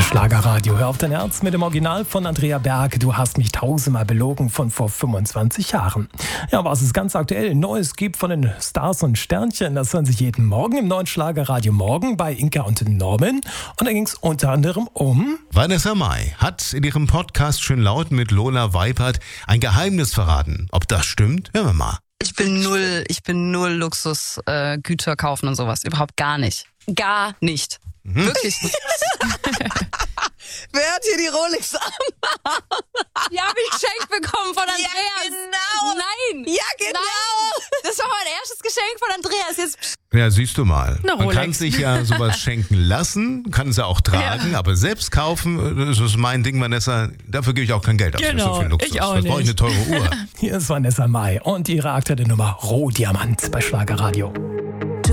Schlagerradio. Hör auf dein Herz mit dem Original von Andrea Berg. Du hast mich tausendmal belogen von vor 25 Jahren. Ja, was es ganz aktuell Neues gibt von den Stars und Sternchen, das hören Sie jeden Morgen im neuen Schlagerradio Morgen bei Inka und Norman. Und da ging es unter anderem um... Vanessa Mai hat in ihrem Podcast Schön laut mit Lola Weipert ein Geheimnis verraten. Ob das stimmt? Hören wir mal. Ich bin null Luxus, Güter kaufen und sowas. Überhaupt gar nicht. Gar nicht. Wirklich nicht. Wer hat hier die Rolex an? Die habe ich geschenkt bekommen von Andreas. Ja, genau. Nein. Ja, genau. Nein. Das war mein erstes Geschenk von Andreas. Jetzt Ja, siehst du mal. Eine Man Rolex. kann sich ja sowas schenken lassen, kann es ja auch tragen, aber selbst kaufen, das ist mein Ding, Vanessa. Dafür gebe ich auch kein Geld aus für Genau, so viel Luxus. ich auch Was brauche ich, eine teure Uhr? Hier ist Vanessa Mai und ihre aktuelle Nummer Rohdiamant bei Schlagerradio.